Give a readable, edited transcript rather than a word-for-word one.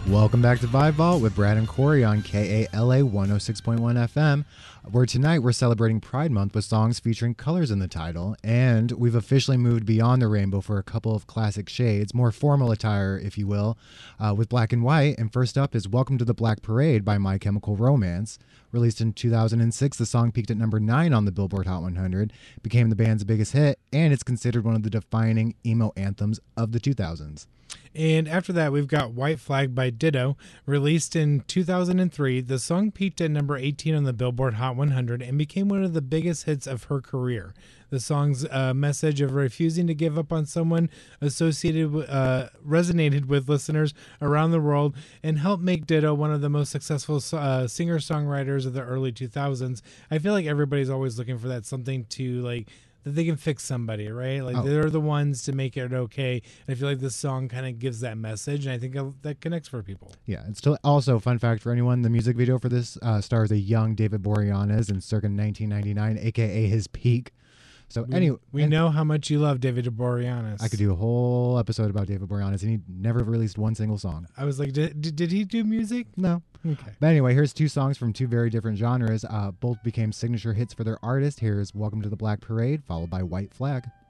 Welcome back to Vibe Vault with Brad and Corey on KALA 106.1 FM, where tonight we're celebrating Pride Month with songs featuring colors in the title, and we've officially moved beyond the rainbow for a couple of classic shades, more formal attire, if you will, with black and white. And first up is Welcome to the Black Parade by My Chemical Romance. Released in 2006, the song peaked at number 9 on the Billboard Hot 100, became the band's biggest hit, and it's considered one of the defining emo anthems of the 2000s. And after that, we've got White Flag by Ditto. Released in 2003, the song peaked at number 18 on the Billboard Hot 100 and became one of the biggest hits of her career. The song's message of refusing to give up on someone resonated with listeners around the world and helped make Ditto one of the most successful singer-songwriters of the early 2000s. I feel like everybody's always looking for that something to like that they can fix somebody, right? Like they're the ones to make it okay. And I feel like this song kind of gives that message, and I think that connects for people. Yeah, it's still also fun fact for anyone. The music video for this stars a young David Boreanaz in circa 1999, aka his peak. So we know how much you love David Boreanaz. I could do a whole episode about David Boreanaz, and he never released one single song. I was like, did he do music? No. Okay. But anyway, here's two songs from two very different genres. Both became signature hits for their artist. Here's Welcome to the Black Parade, followed by White Flag.